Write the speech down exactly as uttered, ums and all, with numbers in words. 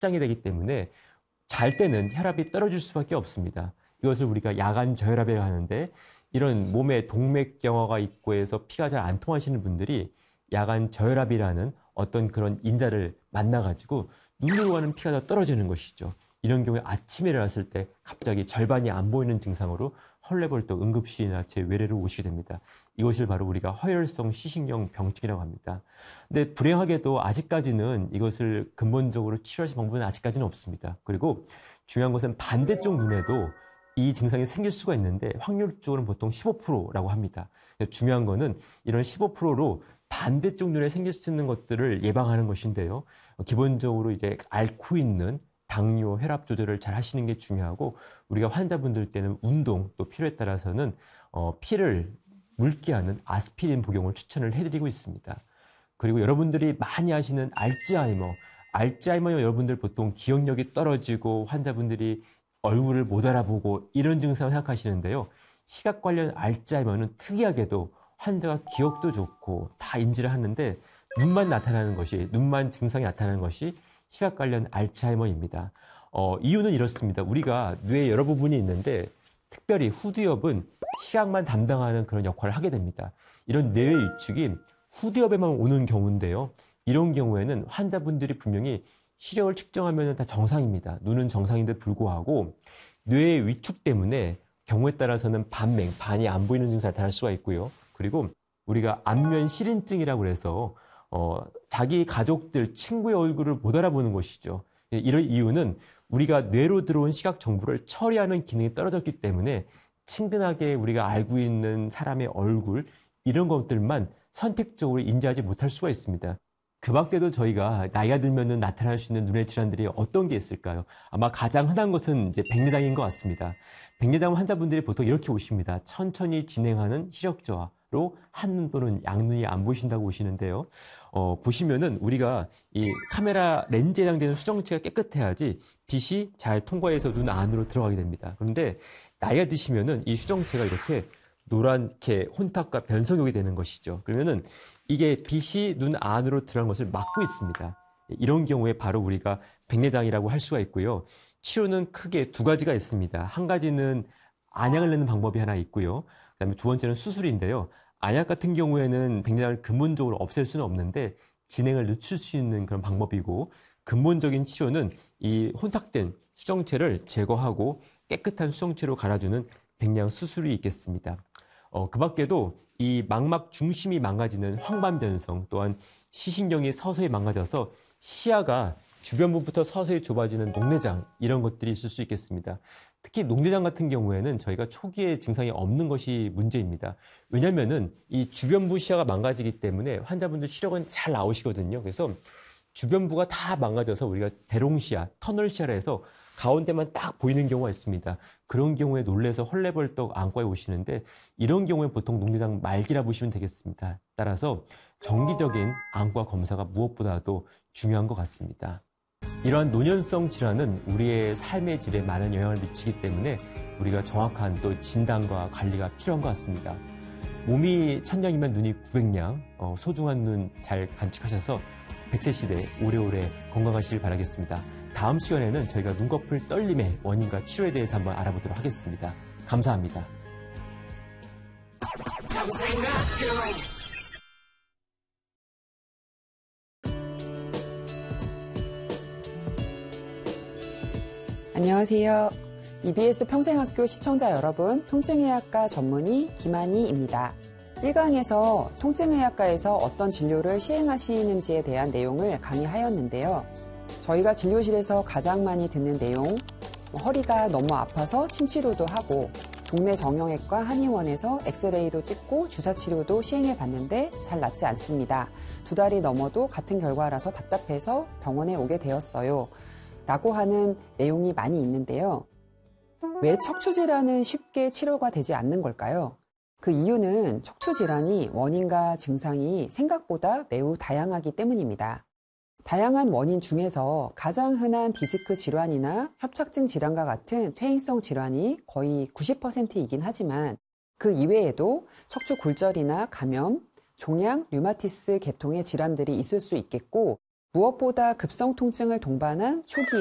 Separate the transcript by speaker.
Speaker 1: 확장이 되기 때문에 잘 때는 혈압이 떨어질 수밖에 없습니다. 이것을 우리가 야간 저혈압이라고 하는데 이런 몸에 동맥경화가 있고 해서 피가 잘 안 통하시는 분들이 야간 저혈압이라는 어떤 그런 인자를 만나가지고 눈으로 가는 피가 더 떨어지는 것이죠. 이런 경우에 아침에 일어났을 때 갑자기 절반이 안 보이는 증상으로 헐레벌떡 응급실이나 재외래로 오시게 됩니다. 이것을 바로 우리가 허혈성 시신경 병증이라고 합니다. 근데 불행하게도 아직까지는 이것을 근본적으로 치료하실 방법은 아직까지는 없습니다. 그리고 중요한 것은 반대쪽 눈에도 이 증상이 생길 수가 있는데 확률적으로는 보통 십오 퍼센트라고 합니다. 중요한 거는 이런 십오 퍼센트로 반대쪽 눈에 생길 수 있는 것들을 예방하는 것인데요. 기본적으로 이제 앓고 있는 당뇨, 혈압 조절을 잘 하시는 게 중요하고 우리가 환자분들 때는 운동 또 필요에 따라서는 어, 피를 묽게 하는 아스피린 복용을 추천을 해드리고 있습니다. 그리고 여러분들이 많이 하시는 알츠하이머, 알츠하이머 여러분들 보통 기억력이 떨어지고 환자분들이 얼굴을 못 알아보고 이런 증상을 생각하시는데요. 시각 관련 알츠하이머는 특이하게도 환자가 기억도 좋고 다 인지를 하는데 눈만 나타나는 것이, 눈만 증상이 나타나는 것이 시각 관련 알츠하이머입니다. 어, 이유는 이렇습니다. 우리가 뇌에 여러 부분이 있는데 특별히 후두엽은 시각만 담당하는 그런 역할을 하게 됩니다. 이런 뇌의 위축이 후두엽에만 오는 경우인데요. 이런 경우에는 환자분들이 분명히 시력을 측정하면 다 정상입니다. 눈은 정상인데 불구하고 뇌의 위축 때문에 경우에 따라서는 반맹, 반이 안 보이는 증상이 나타날 수가 있고요. 그리고 우리가 안면 실인증이라고 해서 어, 자기 가족들, 친구의 얼굴을 못 알아보는 것이죠. 이런 이유는 우리가 뇌로 들어온 시각 정보를 처리하는 기능이 떨어졌기 때문에 친근하게 우리가 알고 있는 사람의 얼굴, 이런 것들만 선택적으로 인지하지 못할 수가 있습니다. 그 밖에도 저희가 나이가 들면 나타날 수 있는 눈의 질환들이 어떤 게 있을까요? 아마 가장 흔한 것은 이제 백내장인 것 같습니다. 백내장 환자분들이 보통 이렇게 오십니다. 천천히 진행하는 시력 저하로 한눈 또는 양눈이 안 보이신다고 오시는데요. 어, 보시면은 우리가 이 카메라 렌즈에 해당되는 수정체가 깨끗해야지 빛이 잘 통과해서 눈 안으로 들어가게 됩니다. 그런데 나이가 드시면은 이 수정체가 이렇게 노랗게 혼탁과 변성이 오게 되는 것이죠. 그러면은 이게 빛이 눈 안으로 들어가는 것을 막고 있습니다. 이런 경우에 바로 우리가 백내장이라고 할 수가 있고요. 치료는 크게 두 가지가 있습니다. 한 가지는 안약을 내는 방법이 하나 있고요. 그다음에 두 번째는 수술인데요. 안약 같은 경우에는 백내장을 근본적으로 없앨 수는 없는데 진행을 늦출 수 있는 그런 방법이고, 근본적인 치료는 이 혼탁된 수정체를 제거하고 깨끗한 수정체로 갈아주는 백내장 수술이 있겠습니다. 어, 그 밖에도 이 망막 중심이 망가지는 황반변성, 또한 시신경이 서서히 망가져서 시야가 주변부부터 서서히 좁아지는 녹내장, 이런 것들이 있을 수 있겠습니다. 특히 녹내장 같은 경우에는 저희가 초기에 증상이 없는 것이 문제입니다. 왜냐하면은 이 주변부 시야가 망가지기 때문에 환자분들 시력은 잘 나오시거든요. 그래서 주변부가 다 망가져서 우리가 대롱시야, 터널시야라 해서 가운데만 딱 보이는 경우가 있습니다. 그런 경우에 놀래서 헐레벌떡 안과에 오시는데 이런 경우에 보통 녹내장 말기라 보시면 되겠습니다. 따라서 정기적인 안과 검사가 무엇보다도 중요한 것 같습니다. 이러한 노년성 질환은 우리의 삶의 질에 많은 영향을 미치기 때문에 우리가 정확한 또 진단과 관리가 필요한 것 같습니다. 몸이 천냥이면 눈이 구백냥, 어, 소중한 눈 잘 간직하셔서 백 세 시대 오래오래 건강하시길 바라겠습니다. 다음 시간에는 저희가 눈꺼풀 떨림의 원인과 치료에 대해서 한번 알아보도록 하겠습니다. 감사합니다.
Speaker 2: 안녕하세요. 이비에스 평생학교 시청자 여러분, 통증의학과 전문의 김한희입니다. 일 강에서 통증의학과에서 어떤 진료를 시행하시는지에 대한 내용을 강의하였는데요. 저희가 진료실에서 가장 많이 듣는 내용, 허리가 너무 아파서 침치료도 하고 동네 정형외과 한의원에서 엑스레이도 찍고 주사치료도 시행해 봤는데 잘 낫지 않습니다. 두 달이 넘어도 같은 결과라서 답답해서 병원에 오게 되었어요. 라고 하는 내용이 많이 있는데요. 왜 척추질환은 쉽게 치료가 되지 않는 걸까요? 그 이유는 척추질환이 원인과 증상이 생각보다 매우 다양하기 때문입니다. 다양한 원인 중에서 가장 흔한 디스크 질환이나 협착증 질환과 같은 퇴행성 질환이 거의 구십 퍼센트이긴 하지만 그 이외에도 척추 골절이나 감염, 종양, 류마티스 계통의 질환들이 있을 수 있겠고, 무엇보다 급성 통증을 동반한 초기